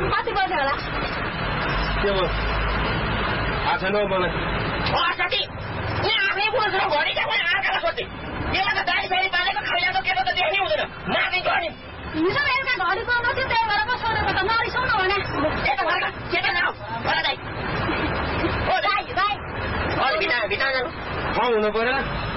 कति बज्यो होला के भयो थाहा छैन मलाई साथी यहाँ आफ्नै बोल्छ घरि चाहिँ मैले अर्कालाई सोध्थेँ यसलाई त दाडी साडी बालेको खाइलाको केटो त देख्नै हुँदैन मारिदिन्छ अनि हिजो बेलुका घडी पाउनु थियो त्यही भएर पो सोधेको त नरिसाउनु भने यता घरका केटा जाऊ घर दाइ ओ दाइ दाइ घर भित्र जानु ठाउँ हुनु पर्यो